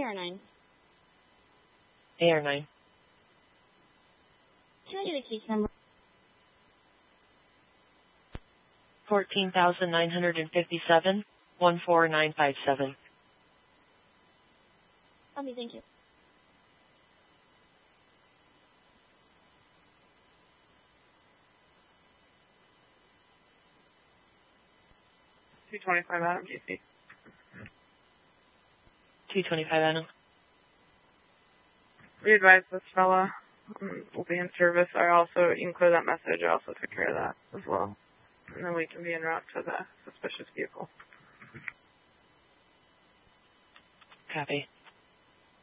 AR9. AR9. Can I get a case number? 14,957, 14957. Okay, thank you. $225 Adam, GC. 225 Adam. We advise this fella will be in service. I also, you can clear that message. I also took care of that as well. And then we can be en route to the suspicious vehicle. Copy.